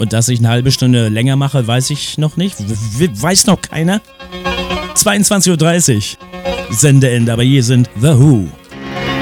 Und dass ich eine halbe Stunde länger mache, weiß ich noch nicht. Weiß noch keiner. 22:30 Uhr. Sendeende, aber hier sind The Who.